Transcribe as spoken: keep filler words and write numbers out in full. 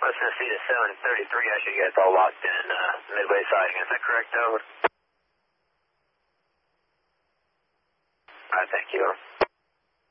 West Tennessee to seven thirty-three. I should get all locked in uh, midway siding. Is that correct, over? All right, thank you.